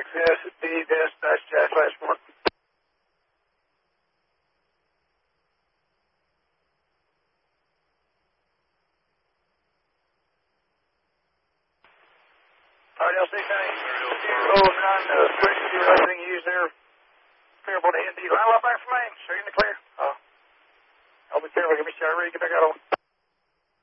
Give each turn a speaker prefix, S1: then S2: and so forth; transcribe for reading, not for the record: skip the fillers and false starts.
S1: Yes, indeed. Yes, that's Jack last month. All right, LC County. Oh, 9, switch to everything you use there. Favorable to ND. Line up back for main. Show you in the clear. I'll be careful. Give me a shot. Ready to get back out on.